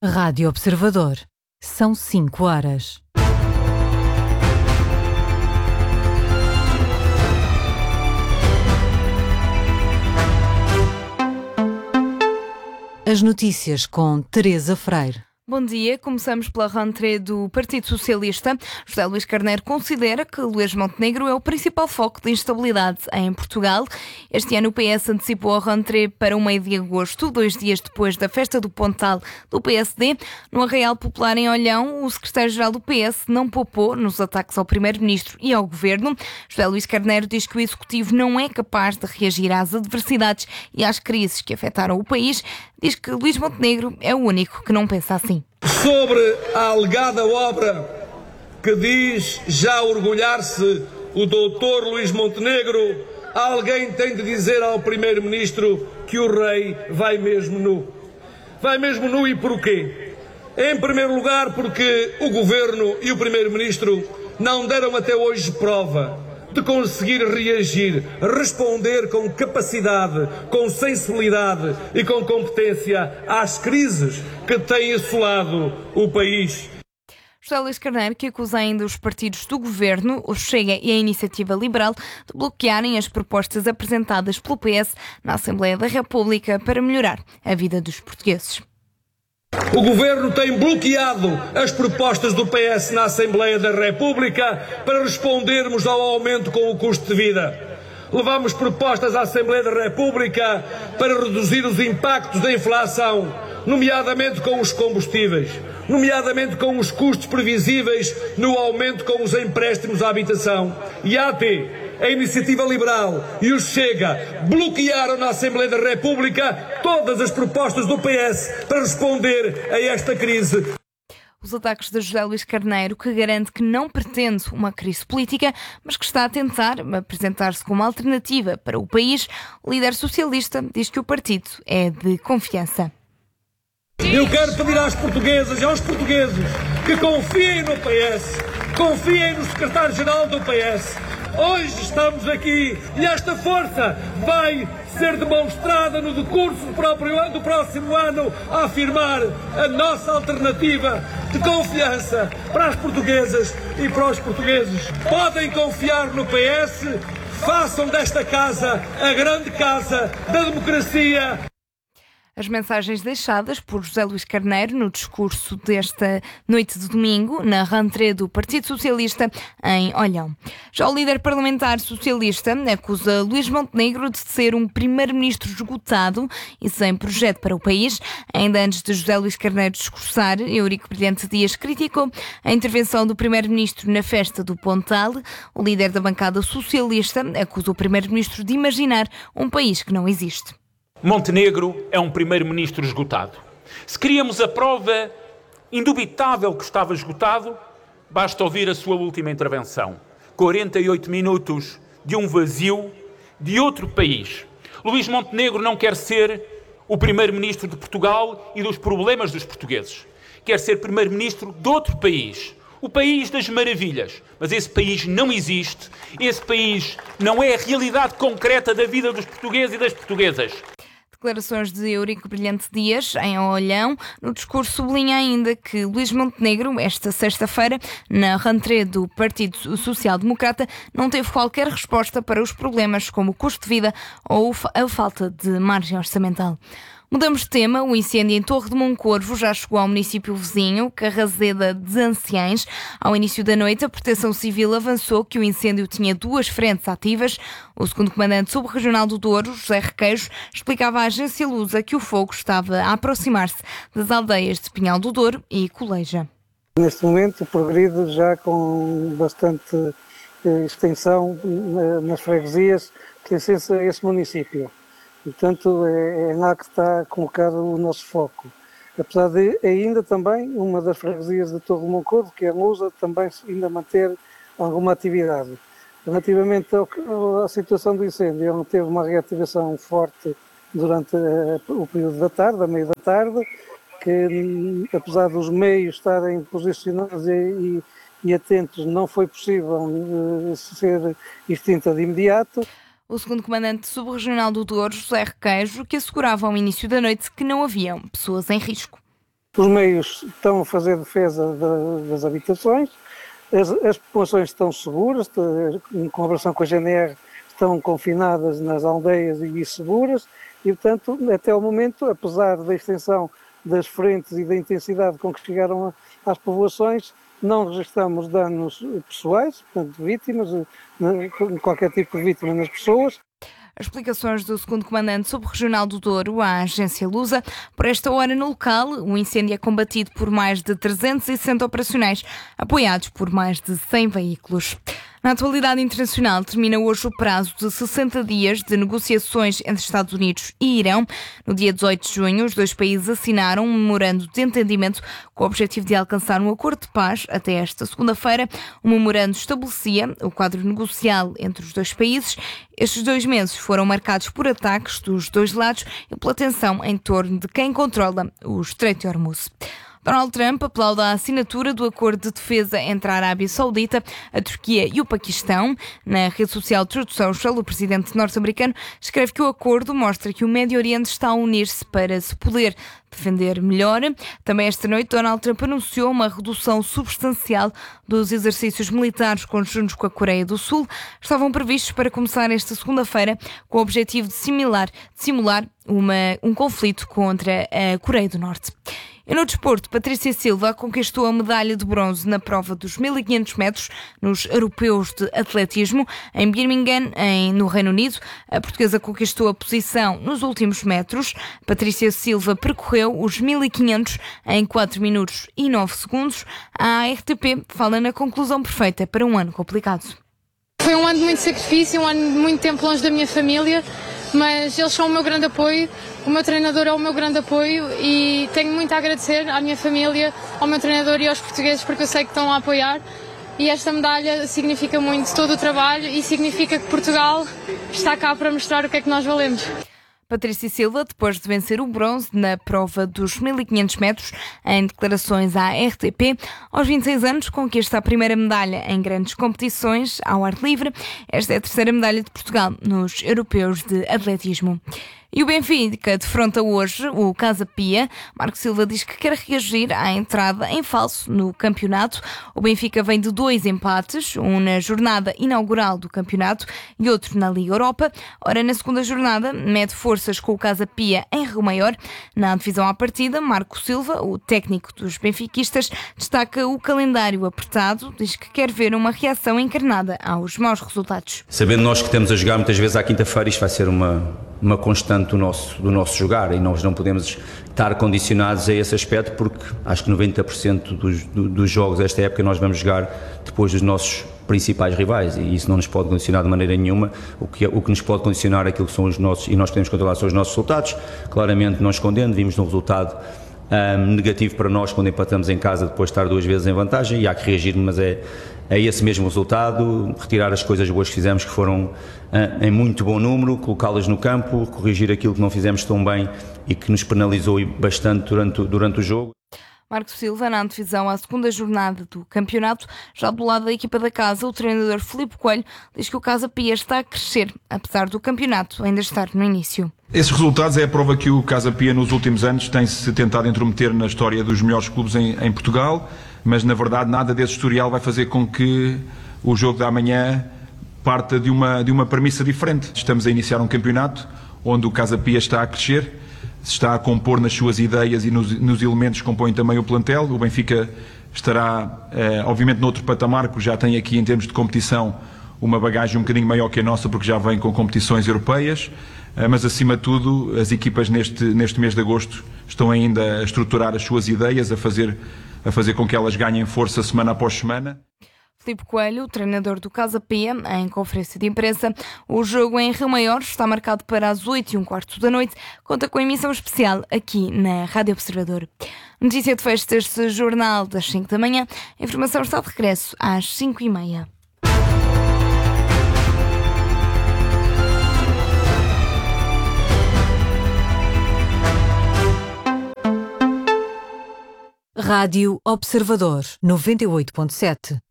Rádio Observador. São 5 horas. As notícias com Teresa Freire. Bom dia, começamos pela rentrée do Partido Socialista. José Luís Carneiro considera que Luís Montenegro é o principal foco de instabilidade em Portugal. Este ano o PS antecipou a rentrée para o meio de agosto, 2 dias depois da festa do Pontal do PSD. No Arraial Popular em Olhão, o secretário-geral do PS não poupou nos ataques ao primeiro-ministro e ao governo. José Luís Carneiro diz que o executivo não é capaz de reagir às adversidades e às crises que afetaram o país. Diz que Luís Montenegro é o único que não pensa assim. Sobre a alegada obra que diz já orgulhar-se o doutor Luís Montenegro, alguém tem de dizer ao primeiro-ministro que o rei vai mesmo nu. Vai mesmo nu e porquê? Em primeiro lugar porque o governo e o primeiro-ministro não deram até hoje prova de conseguir reagir, responder com capacidade, com sensibilidade e com competência às crises que têm assolado o país. José Luís Carneiro, que acusa ainda os partidos do governo, o Chega e a Iniciativa Liberal, de bloquearem as propostas apresentadas pelo PS na Assembleia da República para melhorar a vida dos portugueses. O Governo tem bloqueado as propostas do PS na Assembleia da República para respondermos ao aumento com o custo de vida. Levamos propostas à Assembleia da República para reduzir os impactos da inflação, nomeadamente com os combustíveis, nomeadamente com os custos previsíveis no aumento com os empréstimos à habitação. E a AT, a Iniciativa Liberal e o Chega bloquearam na Assembleia da República todas as propostas do PS para responder a esta crise. Os ataques de José Luís Carneiro, que garante que não pretende uma crise política, mas que está a tentar apresentar-se como alternativa para o país, o líder socialista diz que o partido é de confiança. Eu quero pedir às portuguesas e aos portugueses que confiem no PS, confiem no secretário-geral do PS. Hoje estamos aqui e esta força vai ser demonstrada no decurso do próximo ano a afirmar a nossa alternativa de confiança para as portuguesas e para os portugueses. Podem confiar no PS, façam desta casa a grande casa da democracia. As mensagens deixadas por José Luís Carneiro no discurso desta noite de domingo, na rentrée do Partido Socialista em Olhão. Já o líder parlamentar socialista acusa Luís Montenegro de ser um primeiro-ministro esgotado e sem projeto para o país. Ainda antes de José Luís Carneiro discursar, Eurico Brilhante Dias criticou a intervenção do primeiro-ministro na festa do Pontal. O líder da bancada socialista acusa o primeiro-ministro de imaginar um país que não existe. Montenegro é um primeiro-ministro esgotado. Se queríamos a prova indubitável que estava esgotado, basta ouvir a sua última intervenção. 48 minutos de um vazio de outro país. Luís Montenegro não quer ser o primeiro-ministro de Portugal e dos problemas dos portugueses. Quer ser primeiro-ministro de outro país. O país das maravilhas. Mas esse país não existe. Esse país não é a realidade concreta da vida dos portugueses e das portuguesas. Declarações de Eurico Brilhante Dias, em Olhão. No discurso sublinha ainda que Luís Montenegro, esta sexta-feira, na rentrée do Partido Social Democrata, não teve qualquer resposta para os problemas como o custo de vida ou a falta de margem orçamental. Mudamos de tema. O incêndio em Torre de Moncorvo já chegou ao município vizinho, Carrazeda de Anciães. Ao início da noite, a Proteção Civil avançou que o incêndio tinha 2 frentes ativas. O segundo comandante subregional do Douro, José Requeijo, explicava à agência Lusa que o fogo estava a aproximar-se das aldeias de Pinhal do Douro e Coleja. Neste momento, progride já com bastante extensão nas freguesias que pertencem a esse município. Portanto, é lá que está colocado o nosso foco. Apesar de ainda também uma das freguesias de Torre de Moncorvo, que é a Lusa, também ainda manter alguma atividade. Relativamente à situação do incêndio, ele teve uma reativação forte durante o período da tarde, a meio da tarde, que apesar dos meios estarem posicionados e atentos, não foi possível ser extinta de imediato. O segundo comandante subregional do Douro, José Requeijo, que assegurava ao início da noite que não haviam pessoas em risco. Os meios estão a fazer defesa das habitações, as populações estão seguras, em colaboração com a GNR, estão confinadas nas aldeias e seguras, e portanto, até o momento, apesar da extensão das frentes e da intensidade com que chegaram às povoações, não registramos danos pessoais, portanto, vítimas, qualquer tipo de vítima nas pessoas. As explicações do segundo comandante subregional do Douro à agência Lusa. Por esta hora no local, o incêndio é combatido por mais de 360 operacionais, apoiados por mais de 100 veículos. Na atualidade internacional, termina hoje o prazo de 60 dias de negociações entre Estados Unidos e Irão. No dia 18 de junho, os dois países assinaram um memorando de entendimento com o objetivo de alcançar um acordo de paz até esta segunda-feira. O memorando estabelecia o quadro negocial entre os dois países. Estes 2 meses foram marcados por ataques dos dois lados e pela tensão em torno de quem controla o Estreito de Hormuz. Donald Trump aplaude a assinatura do acordo de defesa entre a Arábia Saudita, a Turquia e o Paquistão. Na rede social Truth Social, o presidente norte-americano escreve que o acordo mostra que o Médio Oriente está a unir-se para se poder defender melhor. Também esta noite, Donald Trump anunciou uma redução substancial dos exercícios militares conjuntos com a Coreia do Sul. Estavam previstos para começar esta segunda-feira com o objetivo de simular um conflito contra a Coreia do Norte. E no desporto, Patrícia Silva conquistou a medalha de bronze na prova dos 1500 metros nos europeus de atletismo em Birmingham, no Reino Unido. A portuguesa conquistou a posição nos últimos metros. Patrícia Silva percorreu os 1500 em 4 minutos e 9 segundos. A RTP fala na conclusão perfeita para um ano complicado. Foi um ano de muito sacrifício, um ano de muito tempo longe da minha família, mas eles são o meu grande apoio, o meu treinador é o meu grande apoio e tenho muito a agradecer à minha família, ao meu treinador e aos portugueses porque eu sei que estão a apoiar e esta medalha significa muito todo o trabalho e significa que Portugal está cá para mostrar o que é que nós valemos. Patrícia Silva, depois de vencer o bronze na prova dos 1500 metros, em declarações à RTP, aos 26 anos conquista a primeira medalha em grandes competições ao ar livre. Esta é a terceira medalha de Portugal nos europeus de atletismo. E o Benfica defronta hoje o Casa Pia. Marco Silva diz que quer reagir à entrada em falso no campeonato. O Benfica vem de 2 empates, um na jornada inaugural do campeonato e outro na Liga Europa. Ora, na segunda jornada, mede forças com o Casa Pia em Rio Maior. Na divisão à partida, Marco Silva, o técnico dos benfiquistas, destaca o calendário apertado. Diz que quer ver uma reação encarnada aos maus resultados. Sabendo nós que temos a jogar muitas vezes à quinta-feira, isto vai ser uma constante do nosso jogar e nós não podemos estar condicionados a esse aspecto porque acho que 90% dos jogos desta época nós vamos jogar depois dos nossos principais rivais e isso não nos pode condicionar de maneira nenhuma. O que nos pode condicionar aquilo que são os nossos, e nós podemos controlar, são os nossos resultados. Claramente não escondendo, vimos um resultado negativo para nós quando empatamos em casa depois de estar 2 vezes em vantagem e há que reagir, mas é esse mesmo resultado, retirar as coisas boas que fizemos que foram em muito bom número, colocá-las no campo, corrigir aquilo que não fizemos tão bem e que nos penalizou bastante durante o jogo. Marco Silva, na antevisão à segunda jornada do campeonato, já do lado da equipa da casa, o treinador Filipe Coelho diz que o Casa Pia está a crescer, apesar do campeonato ainda estar no início. Esses resultados é a prova que o Casa Pia nos últimos anos tem-se tentado intrometer na história dos melhores clubes em Portugal, mas na verdade nada desse historial vai fazer com que o jogo da amanhã parta de uma premissa diferente. Estamos a iniciar um campeonato onde o Casa Pia está a crescer, se está a compor nas suas ideias e nos elementos que compõem também o plantel. O Benfica estará, obviamente, noutro patamar, porque já tem aqui, em termos de competição, uma bagagem um bocadinho maior que a nossa, porque já vem com competições europeias, mas, acima de tudo, as equipas neste mês de agosto estão ainda a estruturar as suas ideias, a fazer com que elas ganhem força semana após semana. Filipe Coelho, treinador do Casa Pia, em conferência de imprensa. O jogo em Rio Maior está marcado para as 8h15 da noite. Conta com emissão especial aqui na Rádio Observador. Notícia de fecho deste jornal das 5 da manhã. A informação está de regresso às 5h30. Rádio Observador 98.7